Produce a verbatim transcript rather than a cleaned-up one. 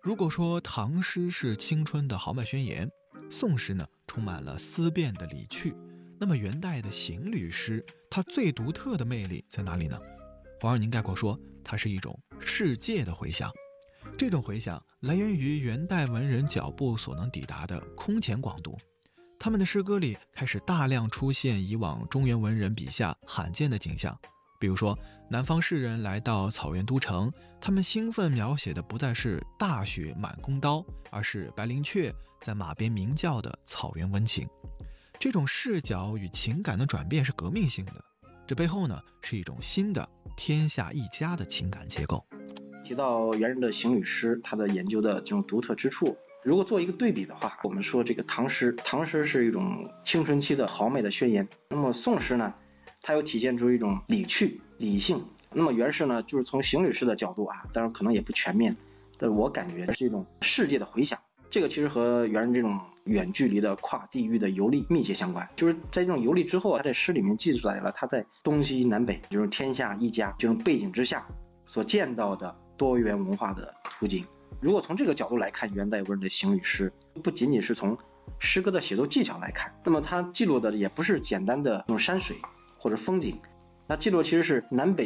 如果说唐诗是青春的豪迈宣言，宋诗呢充满了思辨的理趣，那么元代的行旅诗，它最独特的魅力在哪里呢？皇上您概括说，它是一种世界的回响。这种回响来源于元代文人脚步所能抵达的空前广度，他们的诗歌里开始大量出现以往中原文人笔下罕见的景象，比如说南方士人来到草原都城，他们兴奋描写的不再是大雪满弓刀，而是白灵雀在马边鸣叫的草原温情。这种视角与情感的转变是革命性的，这背后呢是一种新的天下一家的情感结构。 提到元人的行旅诗，它的研究的这种独特之处，如果做一个对比的话，我们说这个唐诗，唐诗是一种青春期的豪迈的宣言，那么宋诗呢，它又体现出一种理趣理性，那么元诗呢，就是从行旅诗的角度啊，当然可能也不全面，但是我感觉是一种世界的回响。这个其实和元人这种远距离的跨地域的游历密切相关，就是在这种游历之后，他在诗里面记述来了他在东西南北就是天下一家这种背景之下所见到的多元文化的图景。如果从这个角度来看元代文人的行旅诗，不仅仅是从诗歌的写作技巧来看，那么它记录的也不是简单的那种山水或者风景，它记录其实是南北